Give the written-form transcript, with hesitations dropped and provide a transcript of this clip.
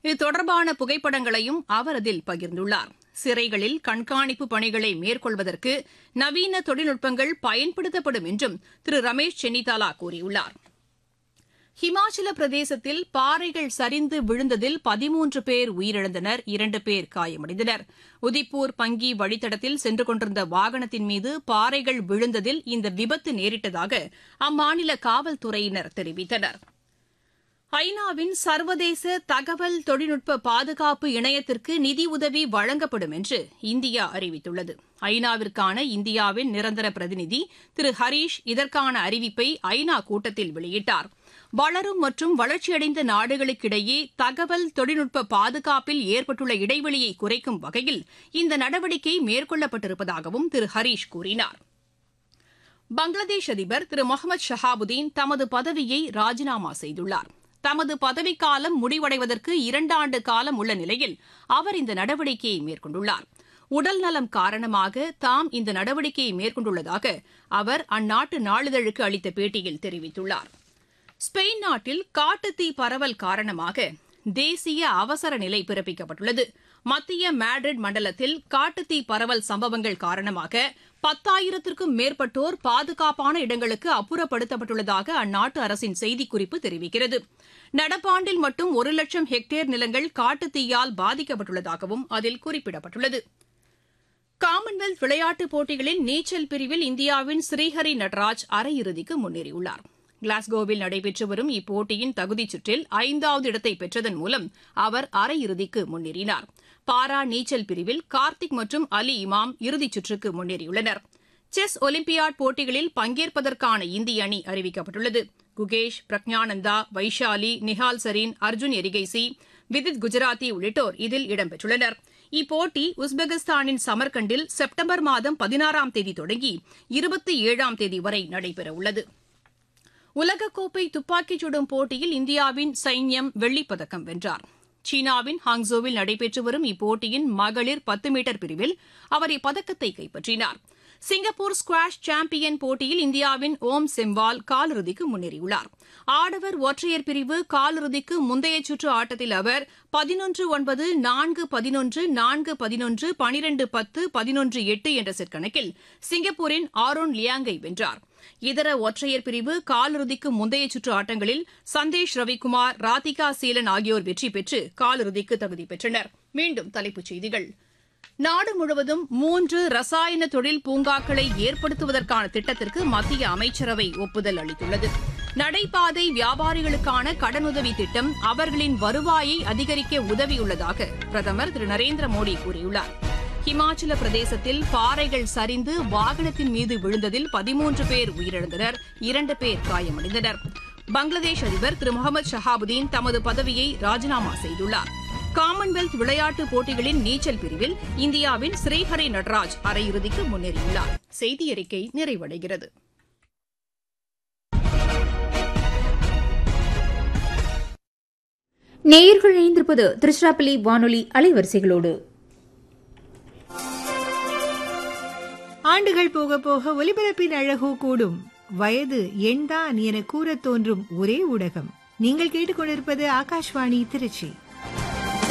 இது தொடர்பான புகைப்படங்களையும் அவர் அதில் பகிர்ந்துள்ளார். சிறைகளில் கண்காணிப்பு பணிகளை மேற்கொள்வதற்கு நவீன தொழில்நுட்பங்கள் பயன்படுத்தப்படும் என்றும் திரு ரமேஷ் சென்னிதாலா கூறியுள்ளார். ஹிமாச்சல பிரதேசத்தில் பாறைகள் சரிந்து விழுந்ததில் 13 பேர் உயிரிழந்தனர், 2 பேர் காயமடைந்தனர். உதிப்பூர் பங்கி வழித்தடத்தில் சென்று கொண்டிருந்த வாகனத்தின் மீது பாறைகள் விழுந்ததில் இந்த விபத்து நேரிட்டதாக அம்மாநில காவல்துறையினர் தெரிவித்தனர். ஐநாவின் சர்வதேச தகவல் தொழில்நுட்ப பாதுகாப்பு இணையத்திற்கு நிதியுதவி வழங்கப்படும் என்று இந்தியா அறிவித்துள்ளது. ஐநாவிற்கான இந்தியாவின் நிரந்தர பிரதிநிதி திரு ஹரீஷ் இதற்கான அறிவிப்பை ஐநா கூட்டத்தில் வெளியிட்டார். வளரும் மற்றும் வளர்ச்சியடைந்த நாடுகளுக்கிடையே தகவல் தொழில்நுட்ப பாதுகாப்பில் ஏற்பட்டுள்ள இடைவெளியை குறைக்கும் வகையில் இந்த நடவடிக்கை மேற்கொள்ளப்பட்டிருப்பதாகவும் திரு ஹரீஷ் கூறினார். பங்களாதேஷ் அதிபர் திரு முகமது ஷஹாபுதீன் தமது பதவியை ராஜினாமா செய்துள்ளார். தமது பதவிக்காலம் முடிவடைவதற்கு 2 ஆண்டு காலம் உள்ள நிலையில் அவர் இந்த நடவடிக்கையை மேற்கொண்டுள்ளார். உடல்நலம் காரணமாக தாம் இந்த நடவடிக்கையை மேற்கொண்டுள்ளதாக அவர் அந்நாட்டு நாளிதழுக்கு அளித்த பேட்டியில் தெரிவித்துள்ளார். ஸ்பெயின் நாட்டில் காட்டுத்தீ பரவல் காரணமாக தேசிய அவசர நிலை பிறப்பிக்கப்பட்டுள்ளது. மத்திய மேட்ரிட் மண்டலத்தில் காட்டுத்தீ பரவல் சம்பவங்கள் காரணமாக 10,000க்கும் மேற்பட்டோர் பாதுகாப்பான இடங்களுக்கு அப்புறப்படுத்தப்பட்டுள்ளதாக அந்நாட்டு அரசின் செய்திக்குறிப்பு தெரிவிக்கிறது. நடப்பாண்டில் மட்டும் 1 லட்சம் ஹெக்டேர் நிலங்கள் காட்டுத்தீயால் பாதிக்கப்பட்டுள்ளதாகவும் அதில் குறிப்பிடப்பட்டுள்ளது. காமன்வெல்த் விளையாட்டுப் போட்டிகளின் நீச்சல் பிரிவில் இந்தியாவின் ஸ்ரீஹரி நடராஜ் அரையிறுதிக்கு முன்னேறியுள்ளார். கிளாஸ்கோவில் நடைபெற்று வரும் இப்போட்டியின் தகுதிச் சுற்றில் 5வது இடத்தை பெற்றதன் மூலம் அவர் அரையிறுதிக்கு முன்னேறினார். பாரா நீச்சல் பிரிவில் கார்த்திக் மற்றும் அலி இமாம் இறுதிச் சுற்றுக்கு முன்னேறியுள்ளனர். செஸ் ஒலிம்பியாட் போட்டிகளில் பங்கேற்பதற்கான இந்திய அணி அறிவிக்கப்பட்டுள்ளது. குகேஷ், பிரக்ஞானந்தா, வைஷாலி, நிஹால் சரீன், அர்ஜுன் எரிகைசி, விதித் குஜராத்தி உள்ளிட்டோர் இதில் இடம்பெற்றுள்ளனர். இப்போட்டி உஸ்பெகிஸ்தானின் சமர்கண்டில் செப்டம்பர் மாதம் 16ஆம் தேதி தொடங்கி 27ஆம் தேதி வரை நடைபெறவுள்ளது. உலகக்கோப்பை துப்பாக்கிச் சுடும் போட்டியில் இந்தியாவின் சைன்யம் வெள்ளிப்பதக்கம் வென்றார். சீனாவின் ஹாங்ஸோவில் நடைபெற்று வரும் இப்போட்டியின் மகளிர் 10 மீட்டர் பிரிவில் அவர் இப்பதக்கத்தை கைப்பற்றினார். சிங்கப்பூர் ஸ்குவாஷ் சாம்பியன் போட்டியில் இந்தியாவின் ஓம் செம்வால் காலிறுதிக்கு முன்னேறியுள்ளார். ஆடவர் ஒற்றையர் பிரிவு காலிறுதிக்கு முந்தைய சுற்று ஆட்டத்தில் அவர் 11-9, 4-11, 4-11, 12-10, 11-8 என்ற செட் கணக்கில் சிங்கப்பூரின் ஆரோன் லியாங்கை வென்றார். இதர ஒற்றையர் பிரிவு காலிறுதிக்கு முந்தைய சுற்று ஆட்டங்களில் சந்தேஷ் ரவிக்குமார், ராதிகா சீலன் ஆகியோர் வெற்றி பெற்று காலிறுதிக்கு தகுதி பெற்றனர். மீண்டும் தலைப்புச் செய்திகள். நாடு முழுவதும் 3 ரசாயன தொழில் பூங்காக்களை ஏற்படுத்துவதற்கான திட்டத்திற்கு மத்திய அமைச்சரவை ஒப்புதல் அளித்துள்ளது. நடைபாதை வியாபாரிகளுக்கான கடனுதவி திட்டம் அவர்களின் வருவாயை அதிகரிக்க உதவியுள்ளதாக பிரதமர் திரு நரேந்திர மோடி கூறியுள்ளார். ஹிமாச்சல பிரதேசத்தில் பாறைகள் சரிந்து வாகனத்தின் மீது விழுந்ததில் 13 பேர் உயிரிழந்தனர், 2 பேர் காயமடைந்தனர். பங்களாதேஷ் அதிபர் திரு முகமது ஷஹாபுதீன் தமது பதவியை ராஜினாமா செய்துள்ளார். காமன்வெல்த் விளையாட்டுப் போட்டிகளின் நீச்சல் பிரிவில் இந்தியாவின் ஸ்ரீஹரி நடராஜ் அரையிறுதிக்கு முன்னேறியுள்ளார். செய்தியறிக்கை நிறைவடைகிறது. நேயர்கள் இணைந்திருப்பது திருச்சிராப்பள்ளி வானொலி அலைவரிசைகளோடு. ஆண்டுகள் போக போக ஒலிபரப்பின் அழகோ கூடும். வயது எண்தான் என கூறத் தோன்றும் ஒரே ஊடகம். நீங்கள் கேட்டுக்கொண்டிருப்பது ஆகாஷ்வாணி திருச்சி.